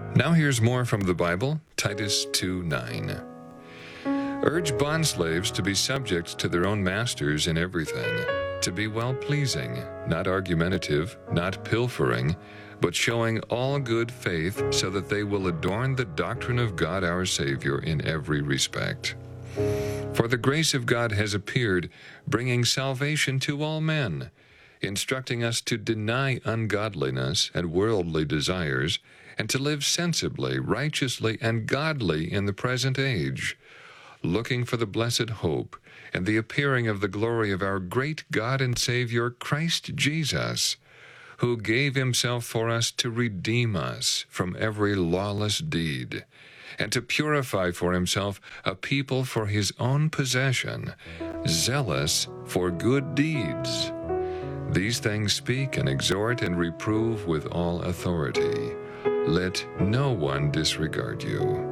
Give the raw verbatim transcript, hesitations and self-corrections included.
Now here's more from the Bible, Titus two nine. Urge bondslaves to be subject to their own masters in everything, to be well-pleasing, not argumentative, not pilfering, but showing all good faith, so that they will adorn the doctrine of God our Savior in every respect. For the grace of God has appeared, bringing salvation to all men, instructing us to deny ungodliness and worldly desires, and to live sensibly, righteously, and godly in the present age, looking for the blessed hope and the appearing of the glory of our great God and Savior, Christ Jesus, who gave himself for us to redeem us from every lawless deed, and to purify for himself a people for his own possession, zealous for good deeds. These things speak and exhort and reprove with all authority. Let no one disregard you.